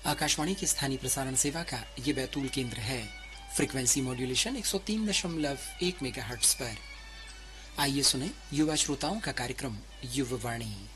आकाशवाणी की स्थानीय प्रसारण सेवा का ये बैतूल केंद्र है। फ्रीक्वेंसी मॉड्यूलेशन 103.1 मेगाहर्ट्ज पर। आइए सुने युवा श्रोताओं का कार्यक्रम युववाणी।